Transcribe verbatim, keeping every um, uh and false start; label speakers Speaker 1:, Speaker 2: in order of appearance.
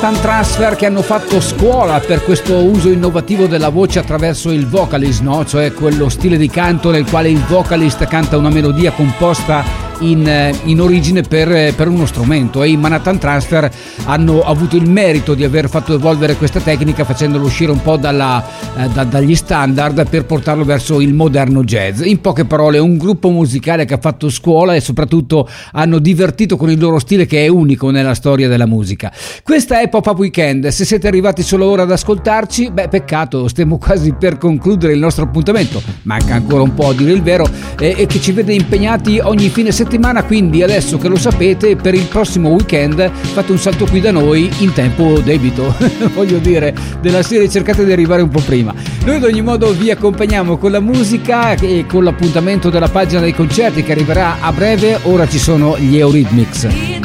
Speaker 1: Transfer, che hanno fatto scuola per questo uso innovativo della voce attraverso il vocalist, no? Cioè quello stile di canto nel quale il vocalist canta una melodia composta in, in origine per, per uno strumento, e i Manhattan Transfer hanno avuto il merito di aver fatto evolvere questa tecnica facendolo uscire un po' dalla, eh, da, dagli standard per portarlo verso il moderno jazz. In poche parole, un gruppo musicale che ha fatto scuola e soprattutto hanno divertito con il loro stile, che è unico nella storia della musica. Questa è Pop Up Weekend. Se siete arrivati solo ora ad ascoltarci, beh, peccato, stiamo quasi per concludere il nostro appuntamento, manca ancora un po' a dire il vero, e, e che ci vede impegnati ogni fine settimana. Quindi adesso che lo sapete, per il prossimo weekend fate un salto qui da noi in tempo debito voglio dire, della serie cercate di arrivare un po' prima. Noi ad ogni modo vi accompagniamo con la musica e con l'appuntamento della pagina dei concerti che arriverà a breve. Ora ci sono gli Eurythmics.